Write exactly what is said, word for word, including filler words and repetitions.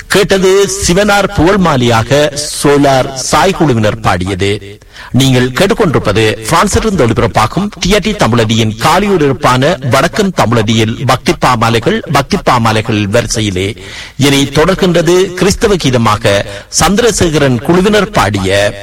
கேட்டது சிவனார் புகழ்மாலியாக சோலார் சாய் குழுவினர் பாடியது. நீங்கள் கேட்டுக்கொண்டிருப்பது பிரான்சிலிருந்து ஒளிபரப்பாகும் டிஆர்டி தமிழடியின் காலியுடிப்பான வடக்கன் தமிழடியில் பக்தி பாமாலைகள் பக்தி பாமாலைகள் வரிசையிலே இனி தொடர்கின்றது கிறிஸ்தவ கீதமாக சந்திரசேகரன் குழுவினர் பாடிய